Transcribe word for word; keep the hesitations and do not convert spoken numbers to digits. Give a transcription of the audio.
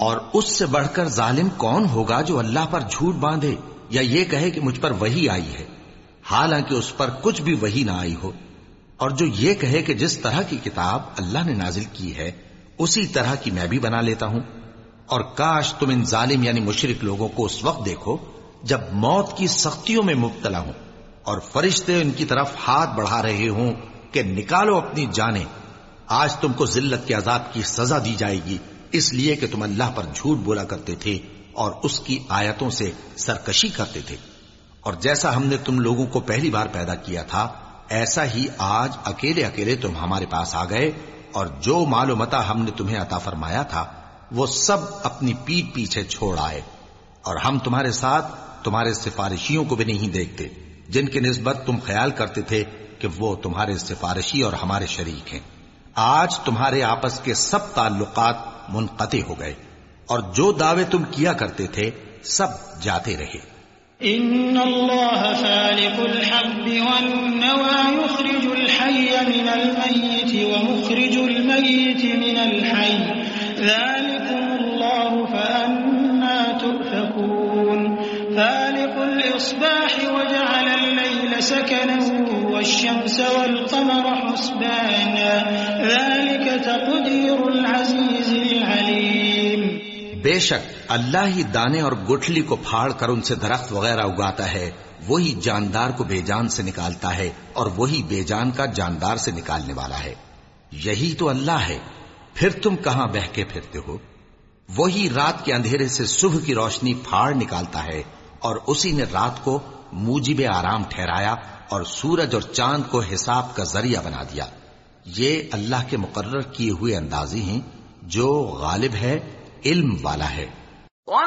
اور اس سے بڑھ کر ظالم کون ہوگا جو اللہ پر جھوٹ باندھے یا یہ کہے کہ مجھ پر وحی آئی ہے حالانکہ اس پر کچھ بھی وحی نہ آئی ہو، اور جو یہ کہے کہ جس طرح کی کتاب اللہ نے نازل کی ہے اسی طرح کی میں بھی بنا لیتا ہوں۔ اور کاش تم ان ظالم یعنی مشرک لوگوں کو اس وقت دیکھو جب موت کی سختیوں میں مبتلا ہوں اور فرشتے ان کی طرف ہاتھ بڑھا رہے ہوں کہ نکالو اپنی جانیں، آج تم کو ذلت کے عذاب کی سزا دی جائے گی اس لیے کہ تم اللہ پر جھوٹ بولا کرتے تھے اور اس کی آیتوں سے سرکشی کرتے تھے۔ اور جیسا ہم نے تم لوگوں کو پہلی بار پیدا کیا تھا ایسا ہی آج اکیلے اکیلے تم ہمارے پاس آ گئے، اور جو مال و متاع ہم نے تمہیں عطا فرمایا تھا وہ سب اپنی پیٹ پیچھے چھوڑ آئے، اور ہم تمہارے ساتھ تمہارے سفارشیوں کو بھی نہیں دیکھتے جن کی نسبت تم خیال کرتے تھے کہ وہ تمہارے سفارشی اور ہمارے شریک ہیں۔ آج تمہارے آپس کے سب تعلقات منقطع ہو گئے، اور جو دعوے تم کیا کرتے تھے سب جاتے رہے۔ ان اللہ فالق الحب والنوى يخرج الحي من الميت ومخرج الميت من الحي ذلكم الله فأنا تؤفكون فالق الإصباح وجعل الليل سكنا والشمس والقمر حسبانا ذلك تقدير العزيز العليم۔ بے شک اللہ ہی دانے اور گٹھلی کو پھاڑ کر ان سے درخت وغیرہ اگاتا ہے، وہی جاندار کو بے جان سے نکالتا ہے اور وہی بے جان کا جاندار سے نکالنے والا ہے۔ یہی تو اللہ ہے، پھر تم کہاں بہہ کے پھرتے ہو؟ وہی رات کے اندھیرے سے صبح کی روشنی پھاڑ نکالتا ہے، اور اسی نے رات کو موجب آرام ٹھہرایا اور سورج اور چاند کو حساب کا ذریعہ بنا دیا۔ یہ اللہ کے مقرر کیے ہوئے اندازے ہیں جو غالب ہے، علم والا ہے۔